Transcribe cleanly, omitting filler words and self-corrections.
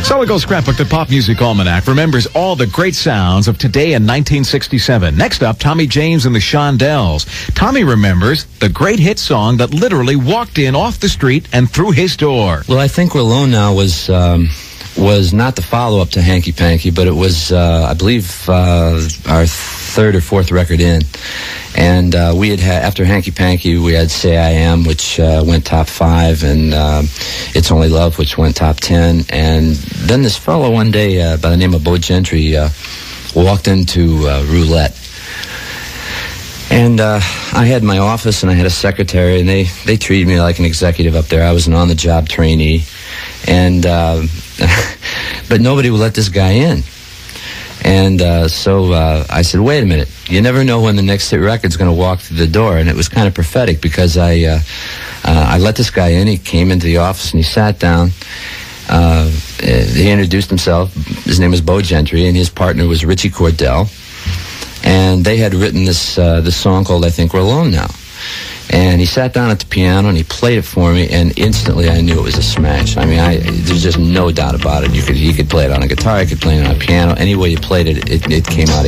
Solid Gold Scrapbook, the Pop Music Almanac, remembers all the great sounds of today in 1967. Next up, Tommy James and the Shondells. Tommy remembers the great hit song that literally walked in off the street and through his door. Well, I Think We're Alone Now was not the follow-up to Hanky Panky, but it was, I believe, our third or fourth record in. And we had after Hanky Panky, we had Say I Am, which went top 5, and It's Only Love, which went top 10. And then this fellow one day by the name of Bo Gentry walked into Roulette. And I had my office, and I had a secretary, and they treated me like an executive up there. I was an on-the-job trainee. And but nobody would let this guy in. And so I said, wait a minute, you never know when the next hit record's going to walk through the door. And it was kind of prophetic, because I let this guy in. He came into the office and he sat down. He introduced himself. His name was Bo Gentry, and his partner was Richie Cordell. And they had written this song called I Think We're Alone Now. And he sat down at the piano and he played it for me, and instantly I knew it was a smash. I mean, there's just no doubt about it. He could play it on a guitar, he could play it on a piano. Any way you played it, it came out